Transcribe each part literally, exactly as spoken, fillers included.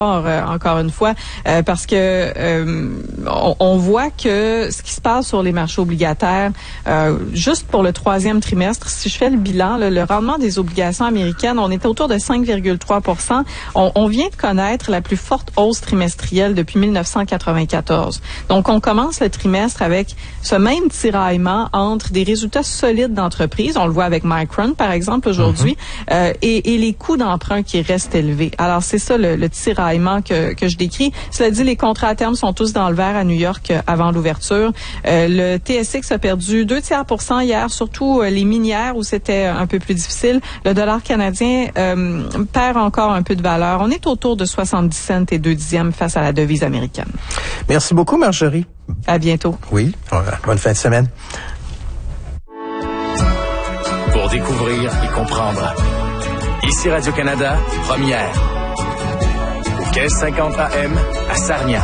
Euh, encore une fois, euh, parce que euh, on, on voit que ce qui se passe sur les marchés obligataires, euh, juste pour le troisième trimestre, si je fais le bilan, là, le rendement des obligations américaines, on est autour de cinq virgule trois pour cent. On, on vient de connaître la plus forte hausse trimestrielle depuis mille neuf cent quatre-vingt-quatorze. Donc, on commence le trimestre avec ce même tiraillement entre des résultats solides d'entreprises, on le voit avec Micron, par exemple, aujourd'hui, mm-hmm. euh, et, et les coûts d'emprunt qui restent élevés. Alors, c'est ça le, le tiraillement Que, que je décris. Cela dit, les contrats à terme sont tous dans le vert à New York euh, avant l'ouverture. Euh, le T S X a perdu deux tiers pour cent hier, surtout euh, les minières où c'était un peu plus difficile. Le dollar canadien euh, perd encore un peu de valeur. On est autour de soixante-dix cents et deux dixièmes face à la devise américaine. Merci beaucoup, Marjorie. À bientôt. Oui, bonne fin de semaine. Pour découvrir et comprendre. Ici Radio-Canada, première. quinze cinquante A M à Sarnia.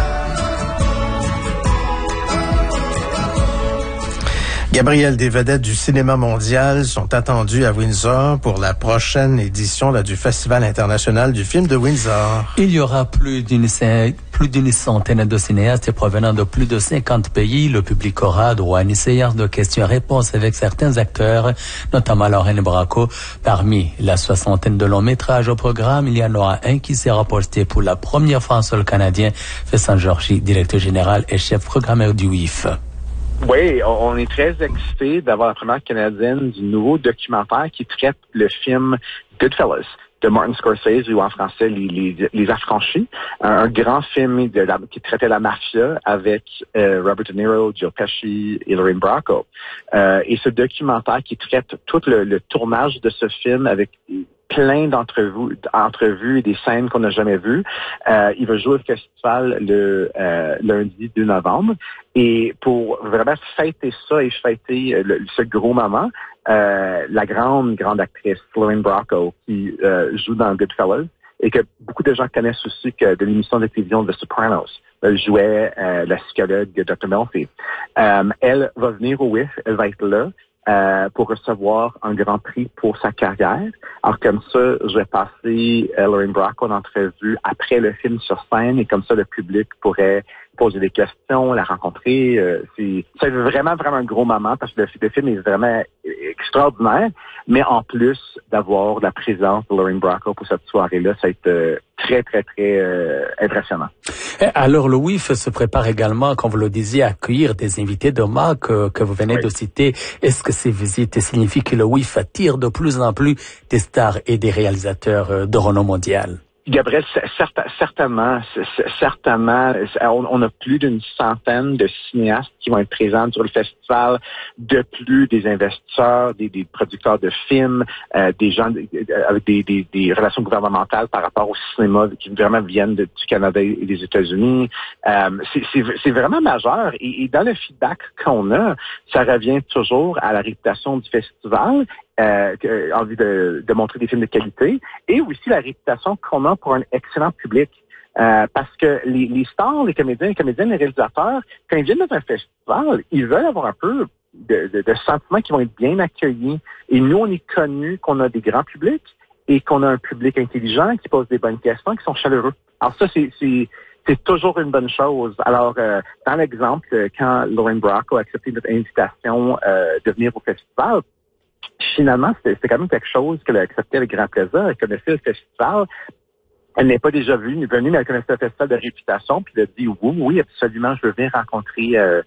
Gabriel, des vedettes du cinéma mondial sont attendues à Windsor pour la prochaine édition là, du Festival international du film de Windsor. Il y aura plus d'une plus d'une centaine de cinéastes provenant de plus de cinquante pays. Le public aura droit à une séance de questions-réponses avec certains acteurs, notamment Lorraine Bracco. Parmi la soixantaine de longs métrages au programme, il y en aura un qui sera posté pour la première fois en sol canadien. Vincent Georgie, directeur général et chef programmeur du W I F. Oui, on est très excités d'avoir la première canadienne du nouveau documentaire qui traite le film Goodfellas de Martin Scorsese, ou en français Les, les, les Affranchis, un, un grand film de la, qui traitait la mafia avec euh, Robert De Niro, Joe Pesci et Lorraine Bracco. Euh, et ce documentaire qui traite tout le, le tournage de ce film avec plein d'entrevues entrevues et des scènes qu'on n'a jamais vues. Euh, il va jouer au festival le euh, lundi deux novembre. Et pour vraiment fêter ça et fêter euh, le, ce gros moment, euh, la grande, grande actrice Lorraine Bracco, qui euh, joue dans Goodfellas, et que beaucoup de gens connaissent aussi que de l'émission de télévision The Sopranos. Elle jouait euh, la psychologue docteur Melfi. Euh, elle va venir au W I F, elle va être là. Euh, pour recevoir un grand prix pour sa carrière. Alors comme ça, je vais passer euh, Lorraine Bracco en entrevue après le film sur scène et comme ça, le public pourrait poser des questions, la rencontrer. Euh, c'est, c'est vraiment, vraiment un gros moment parce que le, le film est vraiment extraordinaire. Mais en plus d'avoir la présence de Lorraine Bracco pour cette soirée-là, ça va être euh, très, très, très euh, impressionnant. Alors, le W I F se prépare également, comme vous le disiez, à accueillir des invités de marque euh, que vous venez oui. de citer. Est-ce que ces visites signifient que le W I F attire de plus en plus des stars et des réalisateurs euh, de renom mondial? Gabriel, certes, certainement, certainement, on, on a plus d'une centaine de cinéastes qui vont être présents sur le festival, de plus des investisseurs, des, des producteurs de films, euh, des gens avec des, des, des relations gouvernementales par rapport au cinéma qui vraiment viennent de, du Canada et des États-Unis. Euh, c'est, c'est, c'est vraiment majeur et, et dans le feedback qu'on a, ça revient toujours à la réputation du festival. Euh, envie de, de montrer des films de qualité et aussi la réputation qu'on a pour un excellent public. Euh, parce que les, les stars, les comédiens, les comédiennes, les réalisateurs, quand ils viennent dans un festival, ils veulent avoir un peu de, de, de sentiments qui vont être bien accueillis. Et nous, on est connus qu'on a des grands publics et qu'on a un public intelligent qui pose des bonnes questions, qui sont chaleureux. Alors ça, c'est... c'est C'est toujours une bonne chose. Alors, euh, dans l'exemple, quand Lorraine Bracco a accepté notre invitation euh, de venir au festival, finalement, c'était, c'était quand même quelque chose qu'elle a accepté avec grand plaisir. Elle connaissait le festival. Elle n'est pas déjà venue, venue mais elle connaissait le festival de réputation. Puis elle a dit, oui, oui, absolument, je veux venir rencontrer euh,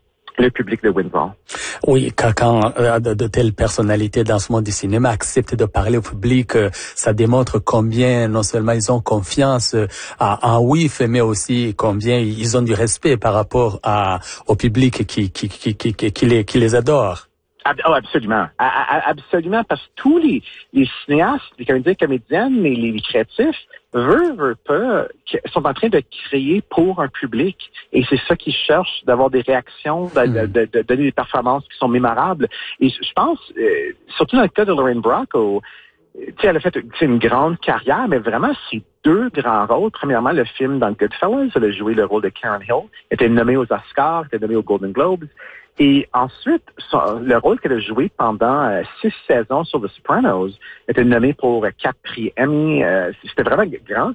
le public de Windsor. Oui, quand, quand euh, de, de telles personnalités dans ce monde du cinéma acceptent de parler au public, euh, ça démontre combien non seulement ils ont confiance euh, à un W I F, mais aussi combien ils ont du respect par rapport à, au public qui, qui, qui, qui, qui, qui, les, qui les adore. Oh, absolument. Absolument, parce que tous les, les cinéastes, les comédiens et comédiennes, les, les créatifs, veulent, veulent pas, sont en train de créer pour un public. Et c'est ça qu'ils cherchent, d'avoir des réactions, de, de, de, de donner des performances qui sont mémorables. Et je pense, euh, surtout dans le cas de Lorraine Bracco, tu sais, elle a fait une grande carrière, mais vraiment, c'est deux grands rôles. Premièrement, le film dans Goodfellas, elle a joué le rôle de Karen Hill, elle était nommée aux Oscars, elle était nommée aux Golden Globes. Et ensuite, son, le rôle qu'elle a joué pendant euh, six saisons sur The Sopranos était nommé pour euh, quatre prix Emmy. Euh, c'était vraiment grand.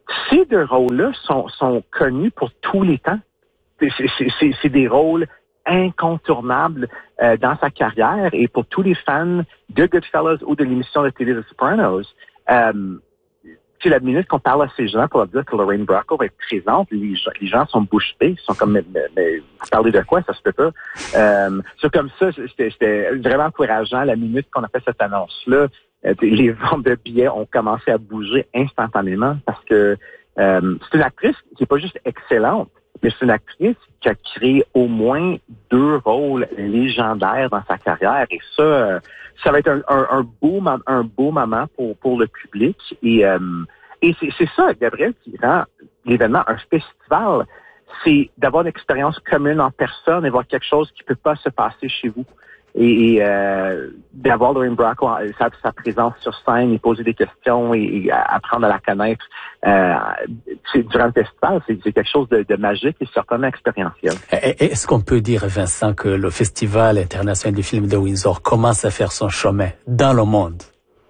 ces deux rôles-là sont, sont connus pour tous les temps. C'est, c'est, c'est, c'est des rôles incontournables euh, dans sa carrière et pour tous les fans de Goodfellas ou de l'émission de télé The Sopranos. Euh, c'est la minute qu'on parle à ces gens pour leur dire que Lorraine Bracco va être présente, les gens, les gens sont bouche bée, ils sont comme, mais, mais, mais vous parlez de quoi, ça se peut pas. Euh, c'est comme ça, c'était, c'était vraiment encourageant. La minute qu'on a fait cette annonce-là, euh, les ventes de billets ont commencé à bouger instantanément parce que euh, c'est une actrice qui est pas juste excellente, mais c'est une actrice qui a créé au moins deux rôles légendaires dans sa carrière. Et ça, euh, ça va être un, un, un beau, un beau moment pour, pour le public. Et, euh, et c'est, c'est ça, Gabriel, qui rend l'événement un festival. C'est d'avoir une expérience commune en personne et voir quelque chose qui peut pas se passer chez vous. Et, et euh, d'avoir Lorraine Bracco, sa, sa présence sur scène et poser des questions et, et apprendre à la connaître euh, c'est, durant le festival, c'est, c'est quelque chose de, de magique et certainement expérientiel. Est-ce qu'on peut dire, Vincent, que le Festival international du film de Windsor commence à faire son chemin dans le monde?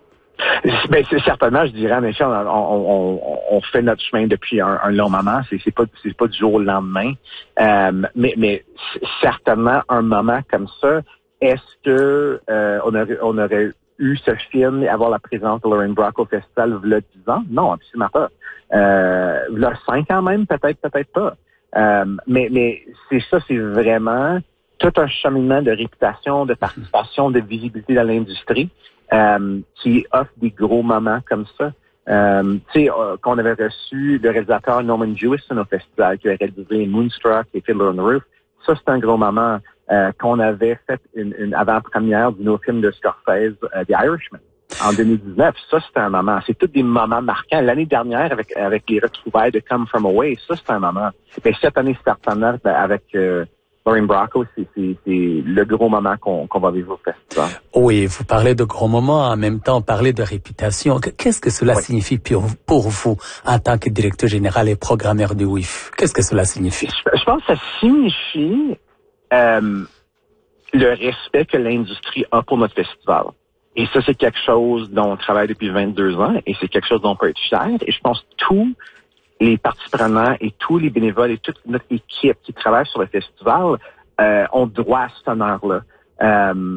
Ben, c'est certainement, je dirais, en effet, on, on, on, on fait notre chemin depuis un, un long moment. C'est, c'est pas, c'est pas du jour au lendemain. Euh, mais, mais certainement, un moment comme ça, est-ce que euh, on aurait, on aurait eu ce film et avoir la présence de Lorraine Bracco au festival il y a dix ans? Non, absolument pas. Euh, il y a cinq ans même, peut-être, peut-être pas. Euh, mais, mais c'est ça, c'est vraiment tout un cheminement de réputation, de participation, de visibilité dans l'industrie euh, qui offre des gros moments comme ça. Euh, tu sais, euh, qu'on avait reçu le réalisateur Norman Jewison au festival qui a réalisé Moonstruck et Fiddler on the Roof. Ça, c'est un gros moment. Euh, qu'on avait fait une, une avant-première du nouveau film de Scorsese, euh, The Irishman, en deux mille dix-neuf. Ça, c'était un moment. C'est tous des moments marquants. L'année dernière, avec avec les retrouvailles de Come From Away, ça, c'est un moment. Mais cette année, certainement, avec euh, Lorraine Bracco, c'est, c'est, c'est le gros moment qu'on, qu'on va vivre au festival. Oui, vous parlez de gros moments, en même temps, parlez de réputation. Qu'est-ce que cela oui. signifie pour, pour vous, en tant que directeur général et programmeur du W I F? Qu'est-ce que cela signifie? Je, je pense que ça signifie Euh, le respect que l'industrie a pour notre festival. Et ça, c'est quelque chose dont on travaille depuis vingt-deux ans et c'est quelque chose dont on peut être fier. Et je pense que tous les parties prenantes et tous les bénévoles et toute notre équipe qui travaille sur le festival euh, ont droit à cet honneur-là. Euh,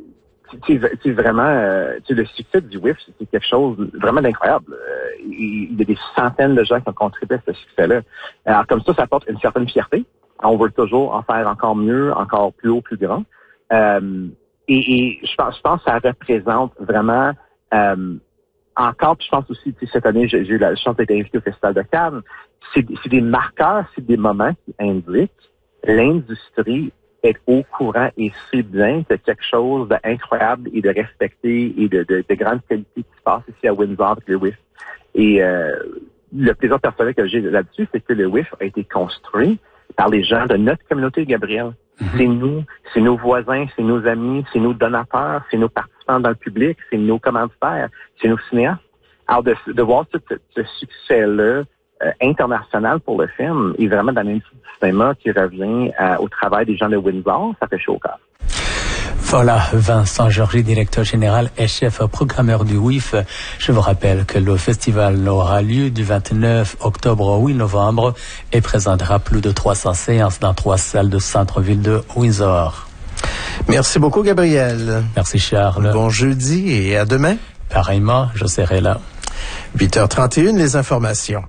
tu sais, vraiment, euh, le succès du W I F, c'est quelque chose vraiment d'incroyable. Euh, il y a des centaines de gens qui ont contribué à ce succès-là. Alors, comme ça, ça apporte une certaine fierté. On veut toujours en faire encore mieux, encore plus haut, plus grand. Euh, et, et je pense, je pense que ça représente vraiment euh, encore, puis je pense aussi, cette année, j'ai, j'ai eu la chance d'être invité au Festival de Cannes. C'est, c'est des marqueurs, c'est des moments qui indiquent l'industrie est au courant et sait bien que quelque chose d'incroyable et de respecté et de, de, de grande qualité qui se passe ici à Windsor avec le W I F. Et euh, le plaisir personnel que j'ai là-dessus, c'est que le W I F a été construit par les gens de notre communauté, Gabriel. Mm-hmm. C'est nous, c'est nos voisins, c'est nos amis, c'est nos donateurs, c'est nos participants dans le public, c'est nos commanditaires, c'est nos cinéastes. Alors, de, de voir tout ce, ce succès-là euh, international pour le film et vraiment dans l'industrie du cinéma qui revient euh, au travail des gens de Windsor, ça fait chaud au cœur. Voilà, Vincent Georgi, directeur général et chef programmeur du W I F. Je vous rappelle que le festival aura lieu du vingt-neuf octobre au huit novembre et présentera plus de trois cents séances dans trois salles de centre-ville de Windsor. Merci beaucoup, Gabriel. Merci, Charles. Bon jeudi et à demain. Pareillement, je serai là. huit heures trente et une, les informations.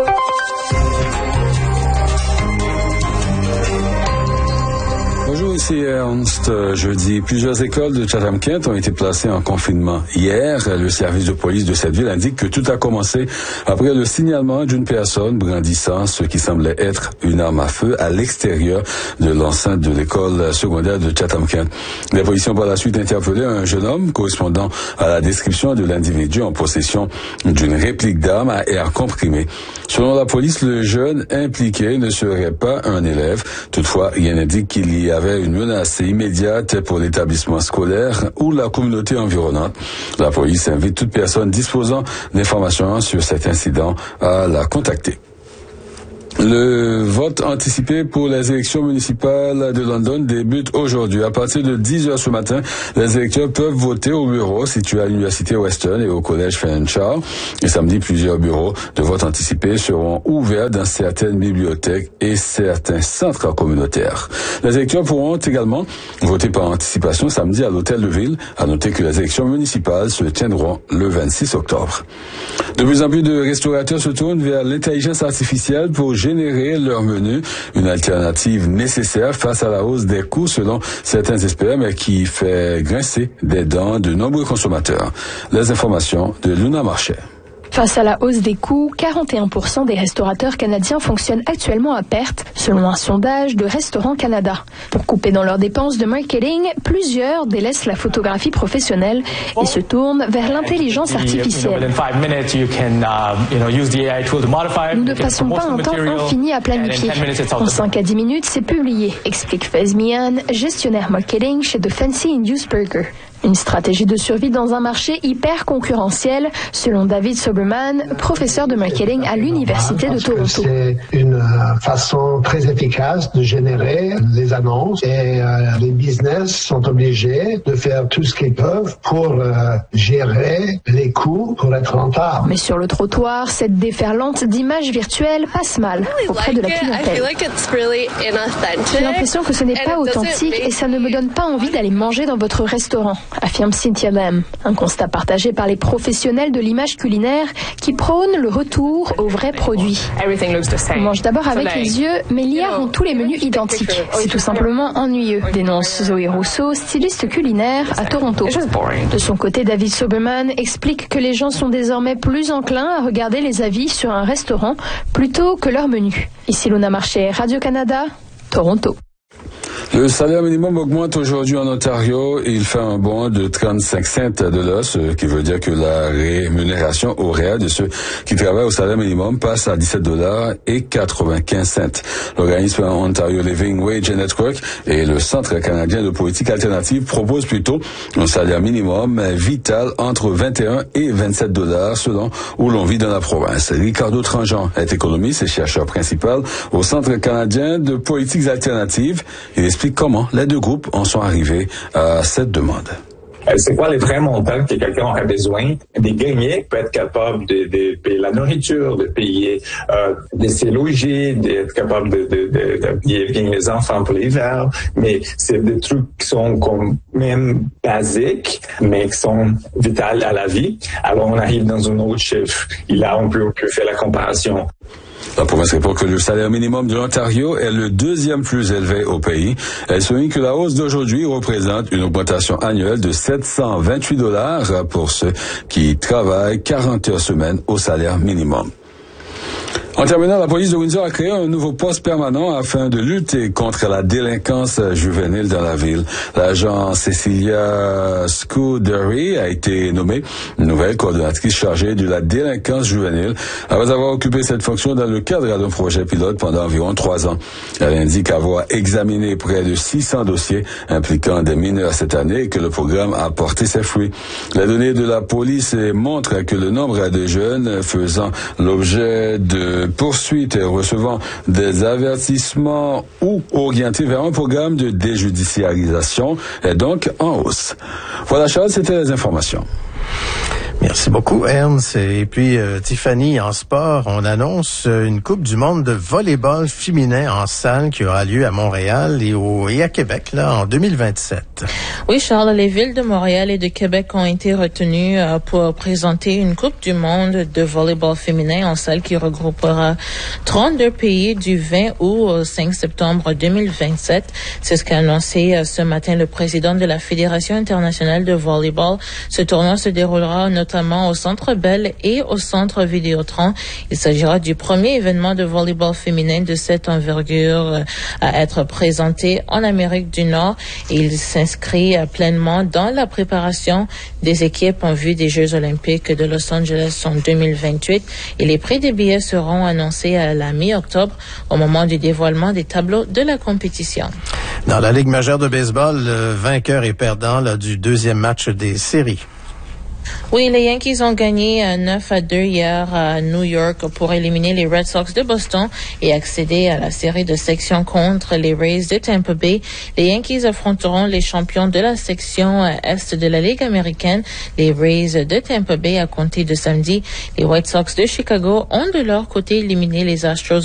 Ici Ernst, jeudi, plusieurs écoles de Chatham-Kent ont été placées en confinement hier. Le service de police de cette ville indique que tout a commencé après le signalement d'une personne brandissant ce qui semblait être une arme à feu à l'extérieur de l'enceinte de l'école secondaire de Chatham-Kent. Les policiers ont par la suite interpellé un jeune homme correspondant à la description de l'individu en possession d'une réplique d'arme à air comprimé. Selon la police, le jeune impliqué ne serait pas un élève. Toutefois, rien n'indique qu'il y avait une menace immédiate pour l'établissement scolaire ou la communauté environnante. La police invite toute personne disposant d'informations sur cet incident à la contacter. Le vote anticipé pour les élections municipales de London débute aujourd'hui. À partir de dix heures ce matin, les électeurs peuvent voter au bureau situé à l'Université Western et au Collège Fairchild. Et samedi, plusieurs bureaux de vote anticipé seront ouverts dans certaines bibliothèques et certains centres communautaires. Les électeurs pourront également voter par anticipation samedi à l'Hôtel de Ville. À noter que les élections municipales se tiendront le vingt-six octobre. De plus en plus de restaurateurs se tournent vers l'intelligence artificielle pour générer leur menu, une alternative nécessaire face à la hausse des coûts selon certains experts, mais qui fait grincer des dents de nombreux consommateurs. Les informations de Luna Marchais. Face à la hausse des coûts, quarante et un pour cent des restaurateurs canadiens fonctionnent actuellement à perte, selon un sondage de Restaurants Canada. Pour couper dans leurs dépenses de marketing, plusieurs délaissent la photographie professionnelle et se tournent vers l'intelligence artificielle. Nous ne passons pas un temps infini à planifier. En cinq à dix minutes, c'est publié, explique Faiz Mian, gestionnaire marketing chez The Fancy Induce Burger. Une stratégie de survie dans un marché hyper concurrentiel, selon David Soberman, professeur de marketing à l'Université de Toronto. C'est une façon très efficace de générer des annonces et euh, les business sont obligés de faire tout ce qu'ils peuvent pour euh, gérer les coûts pour être rentable. Mais sur le trottoir, cette déferlante d'images virtuelles passe mal auprès de la clientèle. J'ai l'impression que ce n'est pas authentique et ça ne me donne pas envie d'aller manger dans votre restaurant, affirme Cynthia Lam. Un constat partagé par les professionnels de l'image culinaire qui prônent le retour aux vrais produits. On mange d'abord avec les yeux, mais l'I A rend tous les menus identiques. C'est tout simplement ennuyeux, dénonce Zoé Rousseau, styliste culinaire à Toronto. De son côté, David Soberman explique que les gens sont désormais plus enclins à regarder les avis sur un restaurant plutôt que leur menu. Ici Luna Marchais, Radio-Canada, Toronto. Le salaire minimum augmente aujourd'hui en Ontario et il fait un bond de trente-cinq cents de l'heure, ce qui veut dire que la rémunération horaire de ceux qui travaillent au salaire minimum passe à dix-sept dollars et quatre-vingt-quinze cents. L'organisme Ontario Living Wage Network et le Centre canadien de politique alternative proposent plutôt un salaire minimum vital entre vingt et un et vingt-sept dollars selon où l'on vit dans la province. Ricardo Tranjean est économiste et chercheur principal au Centre canadien de politiques alternatives. Il explique comment les deux groupes en sont arrivés à cette demande. C'est quoi les vrais montants que quelqu'un aurait besoin de gagner pour être capable de, de payer la nourriture, de payer, euh, de se loger, d'être capable de, de, de, de payer les enfants pour l'hiver. Mais c'est des trucs qui sont quand même basiques, mais qui sont vitaux à la vie. Alors on arrive dans un autre chiffre. Et là, on peut, on peut faire la comparaison. La province répond que le salaire minimum de l'Ontario est le deuxième plus élevé au pays. Elle souligne que la hausse d'aujourd'hui représente une augmentation annuelle de sept cent vingt-huit dollars pour ceux qui travaillent quarante heures semaine au salaire minimum. En terminant, la police de Windsor a créé un nouveau poste permanent afin de lutter contre la délinquance juvénile dans la ville. L'agent Cecilia Scuderi a été nommée nouvelle coordonnatrice chargée de la délinquance juvénile après avoir occupé cette fonction dans le cadre d'un projet pilote pendant environ trois ans. Elle indique avoir examiné près de six cents dossiers impliquant des mineurs cette année et que le programme a porté ses fruits. Les données de la police montrent que le nombre de jeunes faisant l'objet de poursuites et recevant des avertissements ou orientés vers un programme de déjudiciarisation est donc en hausse. Voilà, Charles, c'était les informations. Merci beaucoup, Ernst. Et puis, euh, Tiffany, en sport, on annonce une Coupe du monde de volleyball féminin en salle qui aura lieu à Montréal et, au, et à Québec, là, en deux mille vingt-sept. Oui, Charles, les villes de Montréal et de Québec ont été retenues euh, pour présenter une Coupe du monde de volleyball féminin en salle qui regroupera trente-deux pays du vingt août au cinq septembre deux mille vingt-sept. C'est ce qu'a annoncé euh, ce matin le président de la Fédération internationale de volleyball. Ce tournoi se déroulera notamment au Centre Bell et au Centre Vidéotron. Il s'agira du premier événement de volleyball féminin de cette envergure à être présenté en Amérique du Nord et il s'inscrit pleinement dans la préparation des équipes en vue des Jeux olympiques de Los Angeles en deux mille vingt-huit et les prix des billets seront annoncés à la mi-octobre au moment du dévoilement des tableaux de la compétition. Dans la Ligue majeure de baseball, le vainqueur et perdant là, du deuxième match des séries. Oui, les Yankees ont gagné euh, neuf à deux hier à New York pour éliminer les Red Sox de Boston et accéder à la série de section contre les Rays de Tampa Bay. Les Yankees affronteront les champions de la section euh, Est de la Ligue américaine, les Rays de Tampa Bay, à compter de samedi. Les White Sox de Chicago ont de leur côté éliminé les Astros